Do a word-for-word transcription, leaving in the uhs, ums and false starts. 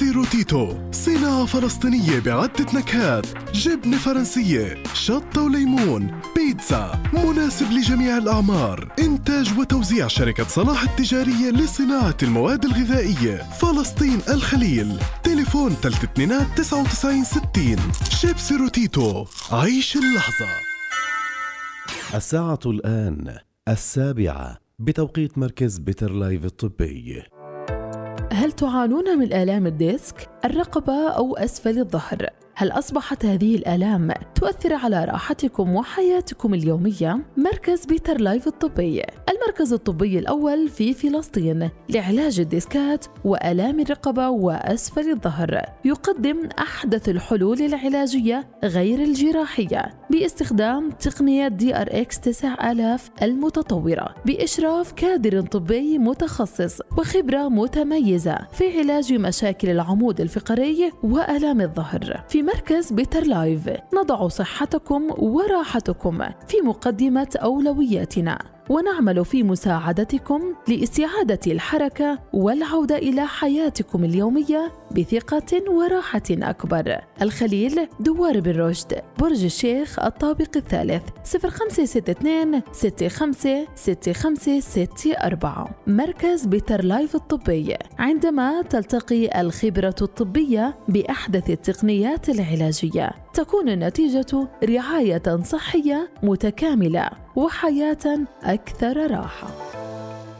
شيبسي روتيتو، صناعة فلسطينية بعدة نكهات، جبنة فرنسية، شطة وليمون، بيتزا، مناسب لجميع الأعمار. إنتاج وتوزيع شركة صلاح التجارية لصناعة المواد الغذائية، فلسطين الخليل. تليفون ثلاثة اثنين تسعة وتسعين ستين. شيبسي روتيتو، عيش اللحظة. الساعة الآن السابعة بتوقيت مركز بيتر لايف الطبي. هل تعانون من آلام الديسك، الرقبة أو أسفل الظهر؟ هل أصبحت هذه الآلام تؤثر على راحتكم وحياتكم اليومية؟ مركز بيتر لايف الطبي، المركز الطبي الأول في فلسطين لعلاج الديسكات وآلام الرقبة وأسفل الظهر، يقدم أحدث الحلول العلاجية غير الجراحية باستخدام تقنية دي آر إكس تسعة آلاف المتطورة، بإشراف كادر طبي متخصص وخبرة متميزة في علاج مشاكل العمود الفقري وآلام الظهر. في مركز بيتر لايف نضع صحتكم وراحتكم في مقدمة أولوياتنا، ونعمل في مساعدتكم لاستعادة الحركة والعودة إلى حياتكم اليومية بثقة وراحة أكبر. الخليل، دوار بن رشد، برج الشيخ، الطابق الثالث، صفر خمسة ستة اثنين ستة خمسة ستة خمسة ستة أربعة. مركز بيتر لايف الطبي، عندما تلتقي الخبرة الطبية بأحدث التقنيات العلاجية تكون النتيجة رعاية صحية متكاملة وحياة أكثر راحة.